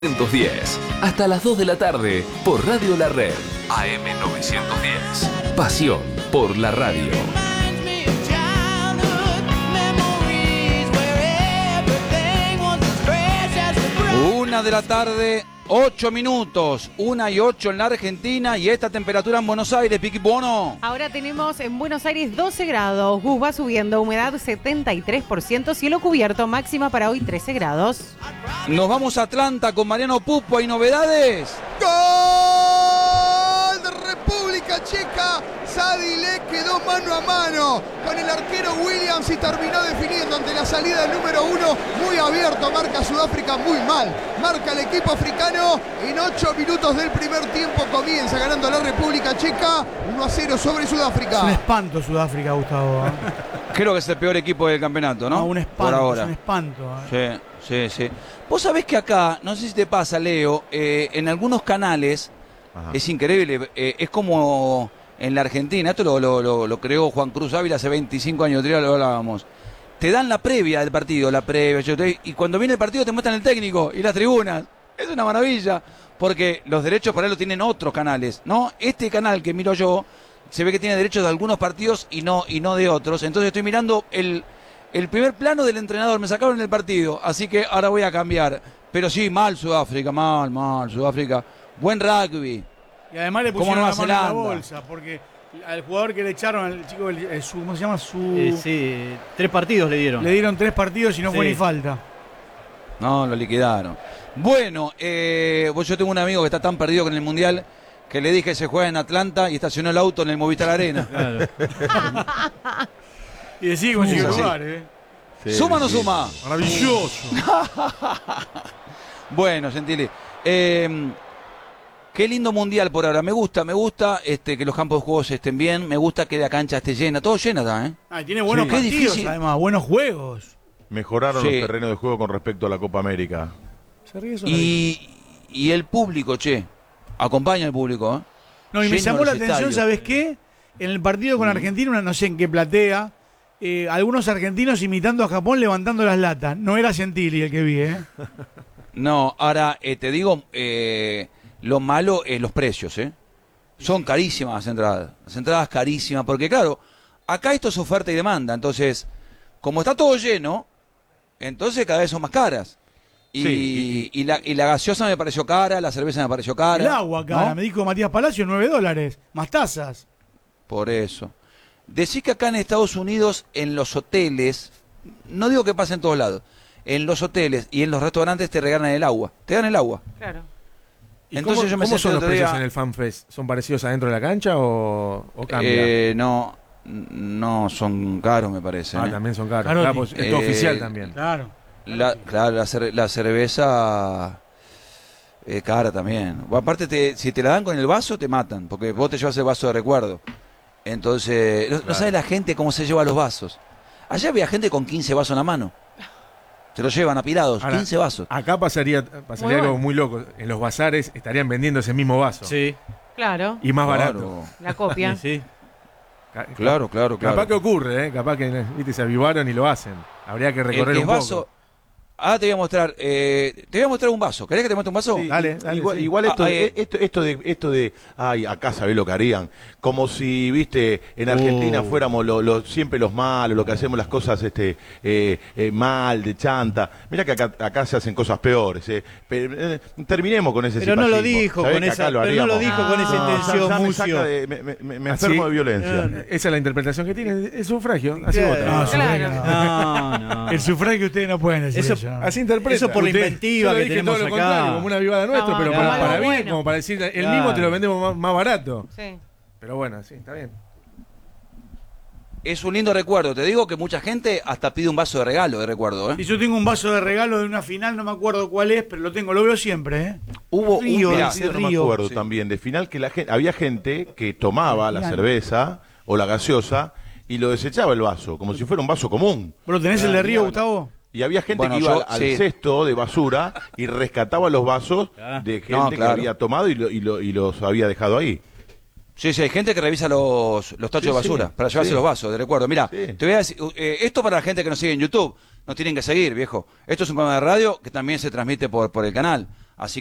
910. Hasta las 2 de la tarde por Radio La Red. AM 910. Pasión por la radio. 1 de la tarde, 8 minutos, 1:08 en la Argentina y esta temperatura en Buenos Aires, Piqui Bono. Ahora tenemos en Buenos Aires 12 grados, Gus va subiendo, humedad 73%, cielo cubierto, máxima para hoy 13 grados. Nos vamos a Atlanta con Mariano Pupo, ¿hay novedades? ¡Gol de República Checa! Sadilek quedó mano a mano con el arquero Williams y terminó definiendo ante la salida del número 1. Muy abierto, marca Sudáfrica muy mal. Marca el equipo africano. En 8 minutos del primer tiempo comienza ganando la República Checa 1-0 sobre Sudáfrica. Es un espanto Sudáfrica, Gustavo. Creo que es el peor equipo del campeonato, ¿no? No, un espanto, por ahora. es un espanto. Sí. Vos sabés que acá, no sé si te pasa, Leo, en algunos canales, es increíble, es como en la Argentina, esto lo creó Juan Cruz Ávila hace 25 años, lo hablábamos. Te dan la previa del partido, y cuando viene el partido te muestran el técnico y las tribunas. Es una maravilla, porque los derechos para él lo tienen otros canales, ¿no? Este canal que miro yo, se ve que tiene derechos de algunos partidos y no de otros. Entonces estoy mirando el primer plano del entrenador, me sacaron el partido, así que ahora voy a cambiar. Pero sí, mal Sudáfrica, mal Sudáfrica. Buen rugby. Y además le pusieron Nueva la mano en la Zelanda. bolsa, porque al jugador que le echaron, al chico, ¿cómo se llama? Sí, 3 partidos le dieron. Le dieron 3 partidos y no fue ni falta. No, lo liquidaron. Bueno, yo tengo un amigo que está tan perdido con el Mundial que le dije se juega en Atlanta y estacionó el auto en el Movistar Arena. Claro. Y decía que consiguió lugar, Sí, ¿Suma o no suma? Maravilloso. Bueno, Gentili. Qué lindo mundial por ahora. Me gusta que los campos de juegos estén bien. Me gusta que la cancha esté llena. Todo llena está, ¿eh? Tiene buenos Qué partidos, difícil. además, buenos juegos. Mejoraron los terrenos de juego con respecto a la Copa América. Se ríe eso. Y el público, acompaña al público, ¿eh? No, y me Lleno llamó los la atención, estadios. ¿sabes qué? En el partido con Argentina, no sé en qué platea, algunos argentinos imitando a Japón levantando las latas. No era Gentili el que vi, ¿eh? No, ahora te digo, lo malo es los precios, ¿eh? Son carísimas las entradas carísimas, porque claro, acá esto es oferta y demanda, entonces, como está todo lleno, entonces cada vez son más caras. Y la gaseosa me pareció cara, la cerveza me pareció cara. El agua, cara, ¿no? me dijo Matías Palacio, $9, más tasas. Por eso. Decís que acá en Estados Unidos, en los hoteles, no digo que pase en todos lados, en los hoteles y en los restaurantes te regalan el agua. Te dan el agua. Claro. Entonces yo me ¿Cómo senté son los otro precios día- en el FanFest? ¿Son parecidos adentro de la cancha o cambia? No, son caros me parece. También son caros. Carotti. Claro, pues, es todo oficial también. Claro. La cerveza es cara también. O aparte, si te la dan con el vaso, te matan, porque vos te llevas el vaso de recuerdo. Entonces, no sabe la gente cómo se lleva los vasos. Allá había gente con 15 vasos en la mano. Se los llevan apilados, Ahora, 15 vasos. Acá pasaría Muy algo bueno. muy loco. En los bazares estarían vendiendo ese mismo vaso. Sí. Claro, Y más Claro. barato. la copia. Sí. Claro. Capaz que ocurre, ¿eh? Capaz que se avivaron y lo hacen. Habría que recorrer un vaso. poco. Ahora te voy a mostrar un vaso. ¿Querés que te muestre un vaso? Sí, Dale, igual, sí. igual esto, Ah, esto de ay, acá sabés lo que harían, como si, viste, en Argentina fuéramos siempre los malos, lo que hacemos las cosas mal, de chanta. Mira que acá se hacen cosas peores. Terminemos con ese Pero no lo cipallismo. dijo Sabés con que esa, acá lo pero no lo haríamos. dijo con esa intención, Ya me Mucio. saca me enfermo Así, de violencia. Esa es la interpretación que tiene. Es sufragio. Así Claro. vota. No, Claro. sufragio no. No. El sufragio que ustedes no pueden decir Eso- eso. ¿no? Así interpreta. Eso por la Usted- inventiva yo le que dije tenemos todo lo acá. contrario, como una avivada nuestra, pero como para algo bien, bueno. como para decir, el Claro. mismo te lo vendemos más barato. Sí. Pero bueno, sí, está bien. Es un lindo recuerdo. Te digo que mucha gente hasta pide un vaso de regalo de recuerdo, ¿eh? Y yo tengo un vaso de regalo de una final, no me acuerdo cuál es, pero lo veo siempre, ¿eh? Hubo Río, un ese partido, no me río. acuerdo Sí. también, de final que había gente que tomaba la Claro. cerveza o la gaseosa y lo desechaba el vaso, como si fuera un vaso común. ¿Vos lo tenés el de Río, Gustavo? Y había gente Bueno, que iba yo- al sí. cesto de basura y rescataba los vasos de gente No, que claro. había tomado y los había dejado ahí. Sí, hay gente que revisa los tachos Sí, de basura sí, para llevarse sí. los vasos, de recuerdo. Mira, Sí. te voy a decir, esto para la gente que nos sigue en YouTube, nos tienen que seguir, viejo. Esto es un programa de radio que también se transmite por el canal.